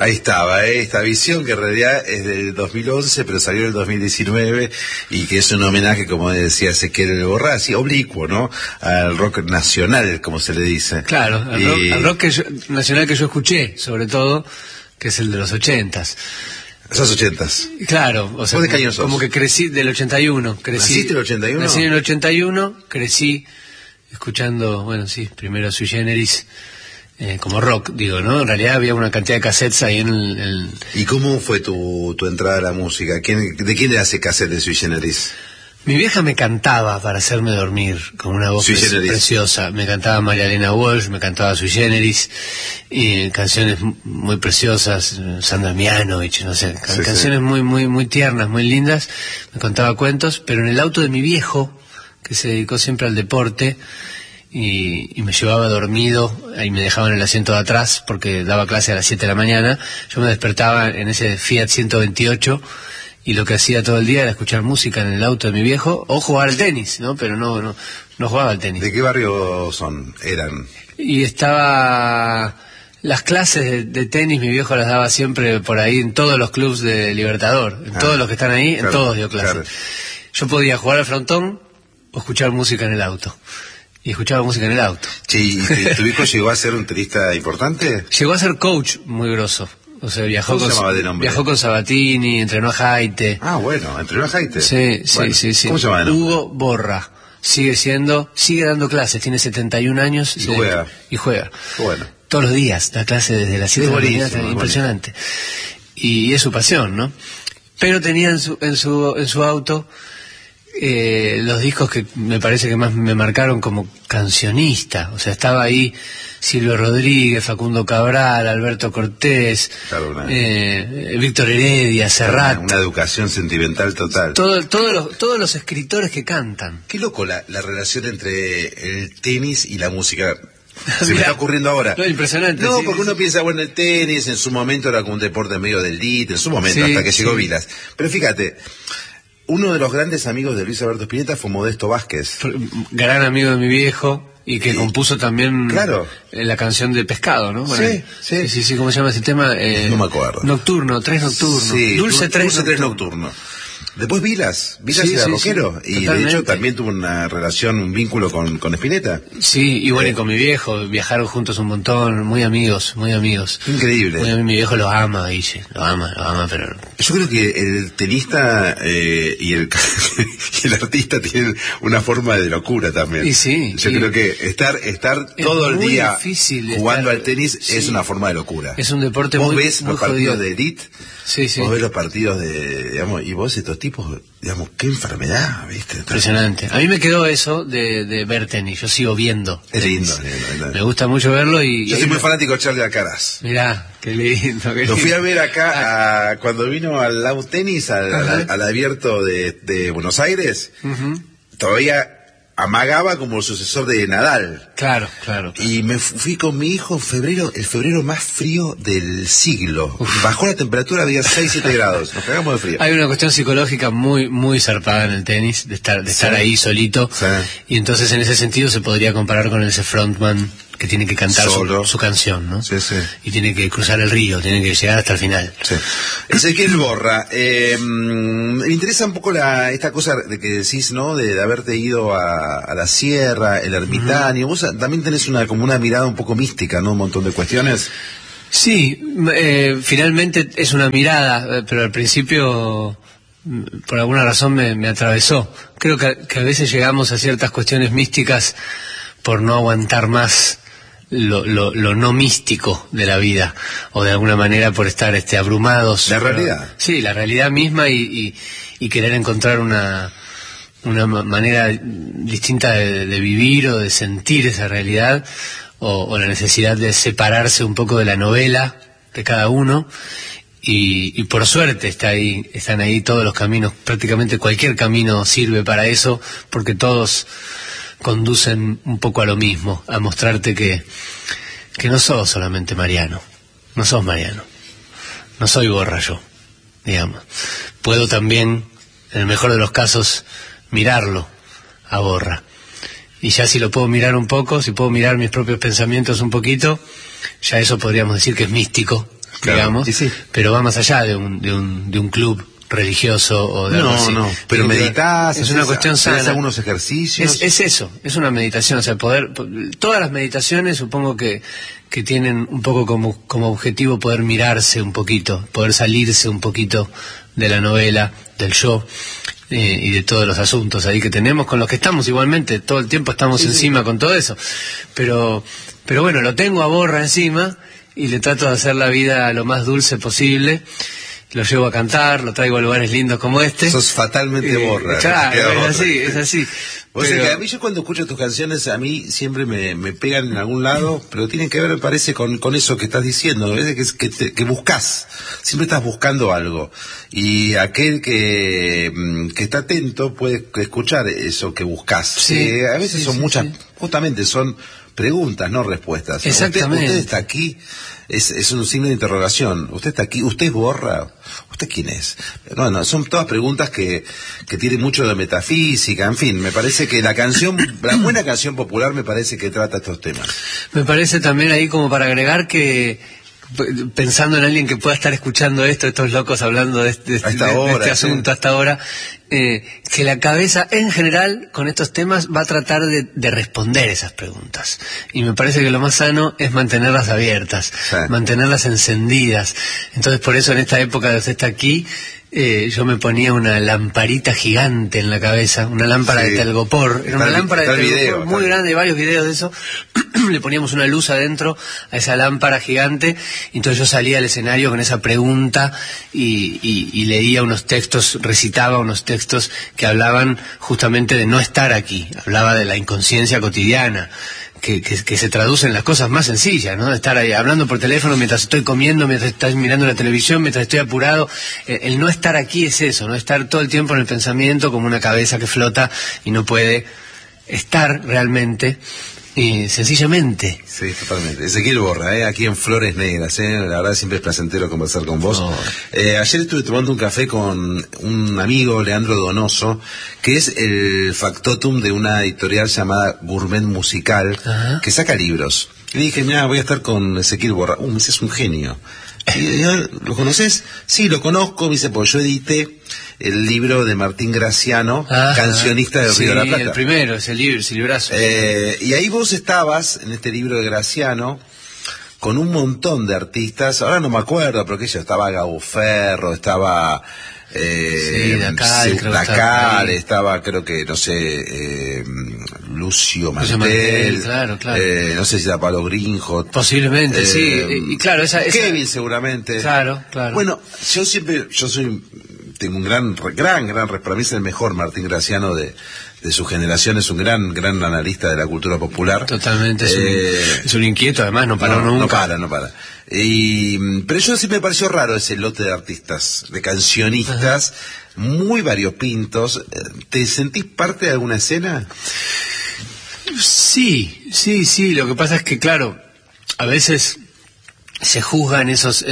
Ahí estaba, esta visión que en realidad es del 2011, pero salió en el 2019 y que es un homenaje, como decía Ezequiel Borrassi, oblicuo, ¿no? Al rock nacional, como se le dice. Claro, al rock nacional que yo escuché, sobre todo, que es el de los 80s. Esos 80s. Claro, o sea, ¿Vos de qué año sos? Como que crecí del 81. ¿Naciste en el 81? Nací en el 81, crecí escuchando, bueno, sí, primero Sui Generis, como rock, digo, ¿no? En realidad había una cantidad de cassettes ahí en el... ¿Y cómo fue tu entrada a la música? ¿De quién era ese cassette de Sui Generis? Mi vieja me cantaba para hacerme dormir con una voz preciosa. Me cantaba María Elena Walsh, me cantaba Sui Generis, y canciones muy preciosas, Sandra Mianovich, no sé, canciones muy tiernas, muy lindas. Me contaba cuentos, pero en el auto de mi viejo, que se dedicó siempre al deporte, y me llevaba dormido y me dejaba en el asiento de atrás porque daba clase a las 7 de la mañana. Yo me despertaba en ese Fiat 128 y lo que hacía todo el día era escuchar música en el auto de mi viejo o jugar al tenis, ¿no? Pero no jugaba al tenis. ¿De qué barrio eran? Y estaba... Las clases de tenis mi viejo las daba siempre por ahí en todos los clubs de Libertador, en todos los que están ahí, en todos dio clases. Claro. Yo podía jugar al frontón o escuchar música en el auto. Y escuchaba música en el auto. Sí, ¿y tu hijo llegó a ser un tenista importante? Llegó a ser coach muy grosso. O sea, viajó con Sabatini, entrenó a Jaite. Ah, bueno, entrenó a Jaite. Sí. ¿Cómo se llama de nombre? Hugo Borra. Sigue dando clases, tiene 71 años. Y juega. Bueno. Todos los días da clases desde las 7 de la mañana, impresionante. Y es su pasión, ¿no? Pero tenía en su auto los discos que me parece que más me marcaron como cancionista. O sea, estaba ahí Silvio Rodríguez, Facundo Cabral, Alberto Cortés, Víctor Heredia, Serrat. Una educación sentimental total. Todos los escritores que cantan. Qué loco la relación entre el tenis y la música. Se me está ocurriendo ahora. No, impresionante. No, porque uno piensa, bueno, el tenis en su momento era como un deporte medio del elite, en su momento, hasta que llegó Vilas. Pero fíjate, uno de los grandes amigos de Luis Alberto Spinetta fue Modesto Vázquez. Gran amigo de mi viejo. Y que compuso también la canción de Pescado, ¿no? Bueno, sí, ¿cómo se llama ese tema? No me acuerdo. Nocturno, 3 nocturnos. Sí, Dulce 3 nocturno. Después Vilas era rockero y de hecho también tuvo una relación, un vínculo con Spinetta. Sí, y bueno, y con mi viejo, viajaron juntos un montón, muy amigos. Increíble. Mi viejo lo ama, Guille, lo ama, pero... Yo creo que el tenista y el artista tienen una forma de locura también. Yo creo que estar todo el día jugando al tenis es una forma de locura. Es un deporte vos muy ves los partidos de elite, sí. Vos ves los partidos y vos estos tipos, qué enfermedad, ¿viste? Impresionante. A mí me quedó eso de ver tenis, yo sigo viendo. Es lindo. Me gusta mucho verlo y... Yo soy muy fanático de Charlie Alcaraz. Mirá, qué lindo. Lo fui a ver acá cuando vino al Lawn Tennis, al abierto de Buenos Aires. Todavía amagaba como el sucesor de Nadal. Claro. Y me fui con mi hijo el febrero más frío del siglo. Bajó la temperatura, había 6-7 grados. Nos cagamos de frío. Hay una cuestión psicológica muy zarpada en el tenis, de estar ahí solito. Sí. Y entonces en ese sentido se podría comparar con ese frontman que tiene que cantar su canción, ¿no? Sí. Y tiene que cruzar el río, tiene que llegar hasta el final. Sí. Ezequiel Borra, me interesa un poco esta cosa de que decís, ¿no? De haberte ido a la sierra, el ermitaño. Vos también tenés como una mirada un poco mística, ¿no? Un montón de cuestiones. Sí, finalmente es una mirada, pero al principio por alguna razón me atravesó. Creo que a veces llegamos a ciertas cuestiones místicas por no aguantar más lo no místico de la vida, o de alguna manera por estar abrumados. La realidad. Sí, la realidad misma y querer encontrar una manera distinta de vivir o de sentir esa realidad, o la necesidad de separarse un poco de la novela de cada uno. Y por suerte están ahí todos los caminos, prácticamente cualquier camino sirve para eso, porque todos conducen un poco a lo mismo, a mostrarte que no sos solamente Mariano, no sos Mariano, no soy Borra yo, digamos. Puedo también, en el mejor de los casos, mirarlo a Borra. Y ya si lo puedo mirar un poco, si puedo mirar mis propios pensamientos un poquito, ya eso podríamos decir que es místico. Claro, digamos, y sí. pero va más allá de un club religioso o de algo así. No, pero meditas, es una cuestión sana. ¿Haces algunos ejercicios? Es eso, es una meditación, o sea, todas las meditaciones supongo que tienen un poco como objetivo poder mirarse un poquito, poder salirse un poquito de la novela, del yo, y de todos los asuntos ahí que tenemos, con los que estamos igualmente, todo el tiempo estamos encima con todo eso, pero bueno, lo tengo a Borra encima y le trato de hacer la vida lo más dulce posible. Lo llevo a cantar, lo traigo a lugares lindos como este. Sos fatalmente Borra. Claro, es así. O sea que a mí, yo cuando escucho tus canciones, a mí siempre me pegan en algún lado, pero tienen que ver, me parece, con eso que estás diciendo. A veces que buscas, siempre estás buscando algo. Y aquel que está atento puede escuchar eso que buscas. Sí, a veces son muchas, justamente son preguntas, no respuestas. Exactamente. Usted está aquí, es un signo de interrogación. Usted está aquí, usted es Borra, ¿usted quién es? No, son todas preguntas que tienen mucho de metafísica, en fin, me parece que la buena canción popular me parece que trata estos temas. Me parece también ahí como para agregar que, pensando en alguien que pueda estar escuchando estos locos hablando de este asunto hasta ahora, que la cabeza en general con estos temas va a tratar de responder esas preguntas, y me parece que lo más sano es mantenerlas abiertas, mantenerlas encendidas. Entonces por eso en esta época de Usted está aquí, yo me ponía una lamparita gigante en la cabeza, una lámpara de telgopor, era una lámpara de telgopor muy grande, hay varios videos de eso. Le poníamos una luz adentro a esa lámpara gigante, y entonces yo salía al escenario con esa pregunta y leía unos textos, recitaba unos textos que hablaban justamente de no estar aquí, hablaba de la inconsciencia cotidiana, que se traduce en las cosas más sencillas, ¿no? De estar ahí hablando por teléfono mientras estoy comiendo, mientras estoy mirando la televisión, mientras estoy apurado. El no estar aquí es eso, no estar todo el tiempo en el pensamiento como una cabeza que flota y no puede estar realmente. Sencillamente. Sí, totalmente. Ezequiel Borra, aquí en Flores Negras, la verdad siempre es placentero conversar con vos. Ayer estuve tomando un café con un amigo, Leandro Donoso, que es el factotum de una editorial llamada Gourmet Musical, que saca libros. Y le dije, mira, voy a estar con Ezequiel Borra. Me dice, es un genio. Y yo, ¿lo conoces? Sí, lo conozco. Me dice, pues yo edité el libro de Martín Graciano, cancionista del Río de la Plata. El primero, ese librazo. Y ahí vos estabas, en este libro de Graciano, con un montón de artistas, ahora no me acuerdo, pero que yo estaba Gabo Ferro, estaba Dacal, estaba, creo que, no sé, Lucio Mantel, claro. No sé si era Pablo Greenhot. Posiblemente, sí. Y claro, Kevin seguramente. Claro. Bueno, tengo un gran, para mí es el mejor Martín Graciano de su generación, es un gran analista de la cultura popular. Totalmente, es un inquieto, además, no para nunca. No para. Pero yo sí me pareció raro ese lote de artistas, de cancionistas, muy variopintos. ¿Te sentís parte de alguna escena? Sí, lo que pasa es que, claro, a veces se juzgan esos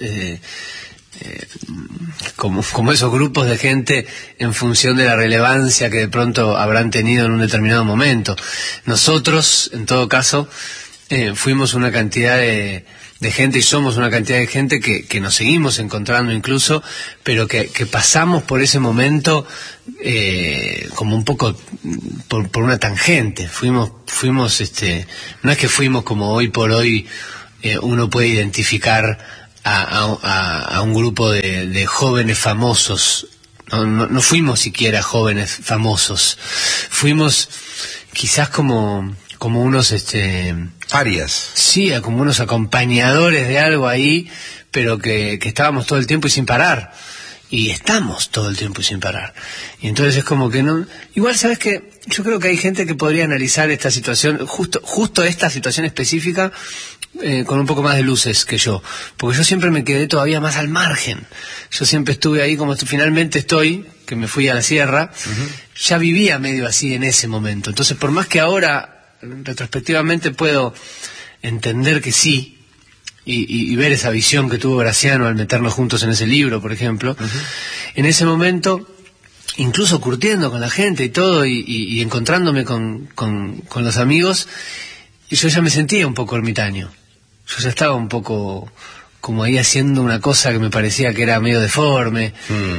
como esos grupos de gente en función de la relevancia que de pronto habrán tenido en un determinado momento. Nosotros, en todo caso, fuimos una cantidad de gente, y somos una cantidad de gente que nos seguimos encontrando incluso, pero que pasamos por ese momento como un poco por una tangente. Fuimos no es que fuimos como hoy por hoy uno puede identificar a un grupo de jóvenes famosos. No fuimos siquiera jóvenes famosos, fuimos quizás como unos Arias. Sí, como unos acompañadores de algo ahí, pero que estábamos todo el tiempo y sin parar. Y estamos todo el tiempo y sin parar. Y entonces es como que no. Igual, ¿sabes qué? Yo creo que hay gente que podría analizar esta situación, justo esta situación específica, con un poco más de luces que yo. Porque yo siempre me quedé todavía más al margen. Yo siempre estuve ahí como finalmente estoy, que me fui a la sierra, ya vivía medio así en ese momento. Entonces, por más que ahora retrospectivamente puedo entender que sí, y ver esa visión que tuvo Graciano al meternos juntos en ese libro, por ejemplo, en ese momento, incluso curtiendo con la gente y todo, y encontrándome con los amigos, yo ya me sentía un poco ermitaño. Yo ya estaba un poco como ahí haciendo una cosa que me parecía que era medio deforme.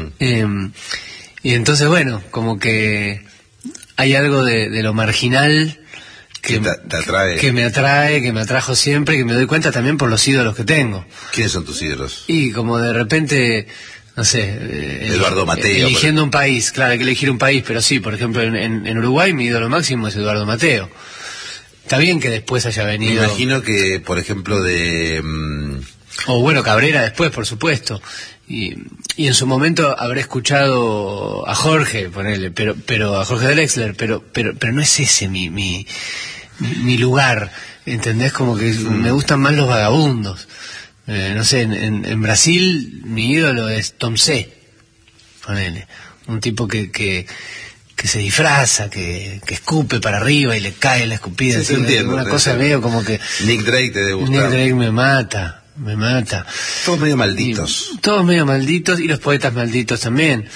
Y entonces, bueno, como que hay algo de lo marginal que te atrae. Que me atrae, que me atrajo siempre, y que me doy cuenta también por los ídolos que tengo. ¿Quiénes son tus ídolos? Y como de repente, no sé, Eduardo Mateo. Eligiendo un país, claro, hay que elegir un país, pero sí, por ejemplo, en Uruguay mi ídolo máximo es Eduardo Mateo. Está bien que después haya venido... Me imagino que, por ejemplo, o bueno, Cabrera después, por supuesto. Y en su momento habré escuchado a Jorge, ponele, pero a Jorge Drexler, pero no es ese mi lugar, ¿entendés? Como que me gustan más los vagabundos. No sé, en Brasil mi ídolo es Tom C, ponele, un tipo que se disfraza, que escupe para arriba y le cae la escupida. Sí, entiendo, una cosa medio como que... Nick Drake te debe gustar. Nick Drake me mata. Todos medio malditos. Todos medio malditos, y los poetas malditos también.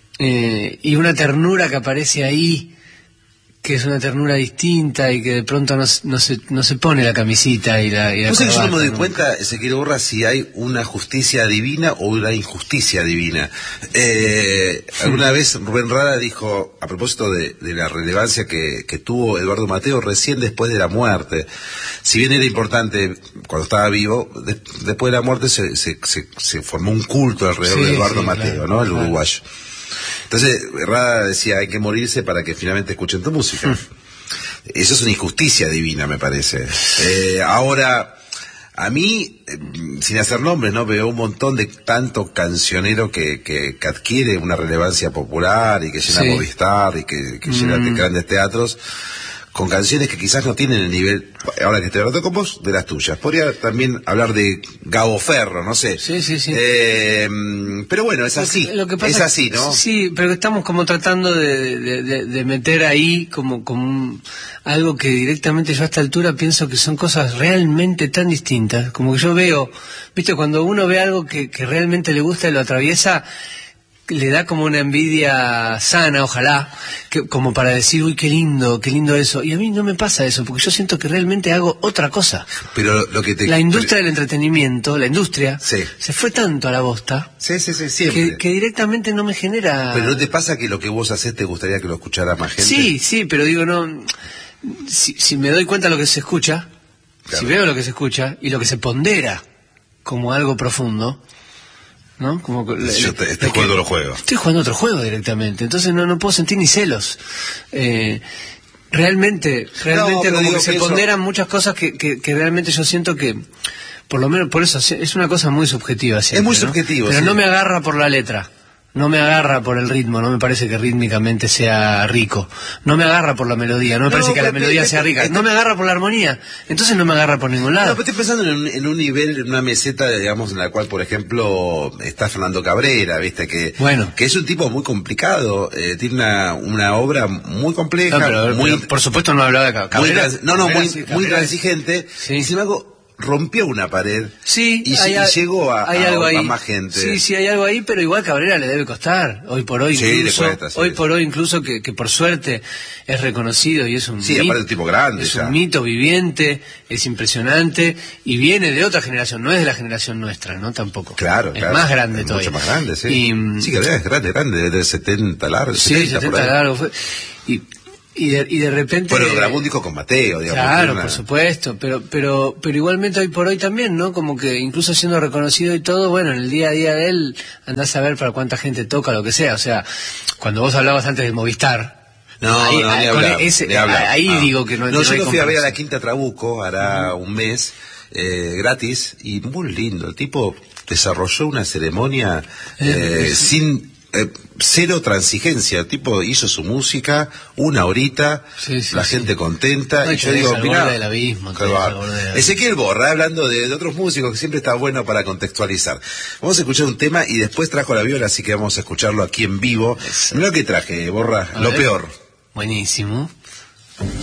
Y una ternura que aparece ahí, que es una ternura distinta y que de pronto no se pone la camisita y la no sé, yo no me doy nunca. cuenta, Ezequiel Borra, si hay una justicia divina o una injusticia divina. Alguna vez Rubén Rada dijo, a propósito de la relevancia que tuvo Eduardo Mateo recién después de la muerte, si bien era importante cuando estaba vivo, después de la muerte se formó un culto alrededor de Eduardo Mateo, claro, ¿no? El uruguayo. Entonces, Rada decía, hay que morirse para que finalmente escuchen tu música. Eso es una injusticia divina, me parece. Ahora, a mí, sin hacer nombres, ¿no? Veo un montón de tanto cancionero que adquiere una relevancia popular y que llena Movistar y que llena grandes teatros, con canciones que quizás no tienen el nivel, ahora que estoy hablando con vos, de las tuyas. Podría también hablar de Gabo Ferro, no sé. Sí. Pero bueno, es así. Lo que pasa es así, ¿no? Sí, pero estamos como tratando de meter ahí como algo que directamente yo a esta altura pienso que son cosas realmente tan distintas. Como que yo veo, viste, cuando uno ve algo que realmente le gusta y lo atraviesa, le da como una envidia sana, ojalá, como para decir, uy, qué lindo eso. Y a mí no me pasa eso, porque yo siento que realmente hago otra cosa. Pero lo que la industria del entretenimiento, se fue tanto a la bosta, siempre. Que directamente no me genera... Pero ¿no te pasa que lo que vos hacés te gustaría que lo escuchara más gente? Sí, pero digo, no... Si me doy cuenta de lo que se escucha, claro, si veo lo que se escucha y lo que se pondera como algo profundo, ¿no? Como yo estoy jugando otro juego. Estoy jugando otro juego directamente, entonces no puedo sentir ni celos. Realmente como que se ponderan muchas cosas que realmente yo siento que, por lo menos por eso, es una cosa muy subjetiva siempre, es muy ¿no? subjetivo, pero no me agarra por la letra, no me agarra por el ritmo, no me parece que rítmicamente sea rico, no me agarra por la melodía, no me parece que la melodía sea rica, no me agarra por la armonía, entonces no me agarra por ningún lado. No, pero estoy pensando en un nivel, en una meseta, digamos, en la cual, por ejemplo, está Fernando Cabrera, viste, que es un tipo muy complicado, tiene una obra muy compleja, pero por supuesto no hablaba de Cabrera. Muy transigente, y sin embargo rompió una pared y llegó a más gente. Sí, hay algo ahí, pero igual Cabrera le debe costar, hoy por hoy incluso, que por suerte es reconocido y es un mito, aparte el tipo grande, es un mito viviente, es impresionante y viene de otra generación, no es de la generación nuestra, ¿no? Tampoco. Claro, es más grande todavía. Mucho más grande, sí. Cabrera es grande, de 70 largo. Sí, 70 largo. Y de repente... Bueno, grabó un disco con Mateo, digamos. Claro, por supuesto, pero igualmente hoy por hoy también, ¿no? Como que incluso siendo reconocido y todo, bueno, en el día a día de él andás a ver para cuánta gente toca, lo que sea. O sea, cuando vos hablabas antes de Movistar... Ahí digo que no. Yo lo fui a ver a la Quinta Trabuco, hará un mes, gratis, y muy lindo. El tipo desarrolló una ceremonia sin... cero transigencia, el tipo hizo su música, una horita, la gente contenta, y yo digo, mirá, Ezequiel Borra, hablando de otros músicos, que siempre está bueno para contextualizar. Vamos a escuchar un tema y después trajo la viola, así que vamos a escucharlo aquí en vivo. Mirá lo que traje, Borra, lo peor. Buenísimo.